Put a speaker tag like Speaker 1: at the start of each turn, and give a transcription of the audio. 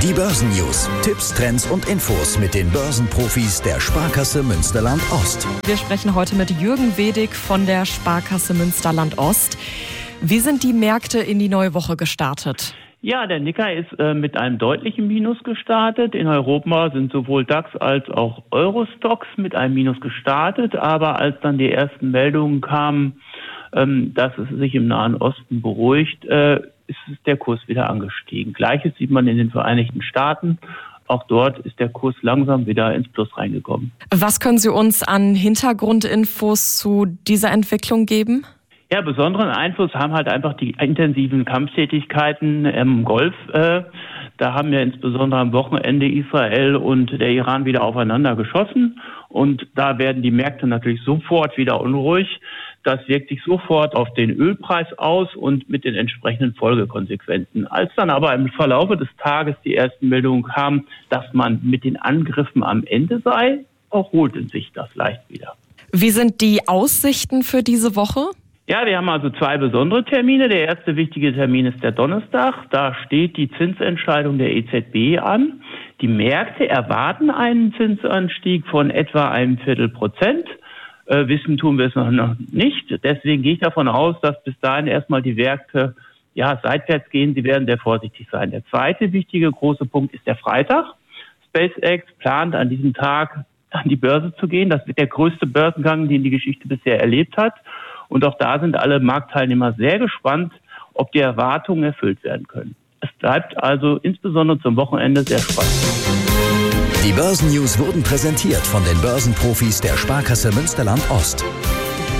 Speaker 1: Die Börsennews, Tipps, Trends und Infos mit den Börsenprofis der Sparkasse Münsterland-Ost.
Speaker 2: Wir sprechen heute mit Jürgen Wedig von der Sparkasse Münsterland-Ost. Wie sind die Märkte in die neue Woche gestartet?
Speaker 3: Ja, der Nikkei ist mit einem deutlichen Minus gestartet. In Europa sind sowohl DAX als auch Eurostoxx mit einem Minus gestartet. Aber als dann die ersten Meldungen kamen, dass es sich im Nahen Osten beruhigt, ist der Kurs wieder angestiegen. Gleiches sieht man in den Vereinigten Staaten. Auch dort ist der Kurs langsam wieder ins Plus reingekommen.
Speaker 2: Was können Sie uns an Hintergrundinfos zu dieser Entwicklung geben?
Speaker 3: Ja, besonderen Einfluss haben halt einfach die intensiven Kampftätigkeiten im Golf. Da haben ja insbesondere am Wochenende Israel und der Iran wieder aufeinander geschossen. Und da werden die Märkte natürlich sofort wieder unruhig. Das wirkt sich sofort auf den Ölpreis aus und mit den entsprechenden Folgekonsequenzen. Als dann aber im Verlaufe des Tages die ersten Meldungen kamen, dass man mit den Angriffen am Ende sei, erholte sich das leicht wieder.
Speaker 2: Wie sind die Aussichten für diese Woche?
Speaker 3: Ja, wir haben also zwei besondere Termine. Der erste wichtige Termin ist der Donnerstag. Da steht die Zinsentscheidung der EZB an. Die Märkte erwarten einen Zinsanstieg von etwa 0,25%. Wissen tun wir es noch nicht. Deswegen gehe ich davon aus, dass bis dahin erstmal die Märkte seitwärts gehen. Sie werden sehr vorsichtig sein. Der zweite wichtige große Punkt ist der Freitag. SpaceX plant an diesem Tag an die Börse zu gehen. Das wird der größte Börsengang, den die Geschichte bisher erlebt hat. Und auch da sind alle Marktteilnehmer sehr gespannt, ob die Erwartungen erfüllt werden können. Es bleibt also insbesondere zum Wochenende sehr spannend.
Speaker 1: Die Börsennews wurden präsentiert von den Börsenprofis der Sparkasse Münsterland-Ost.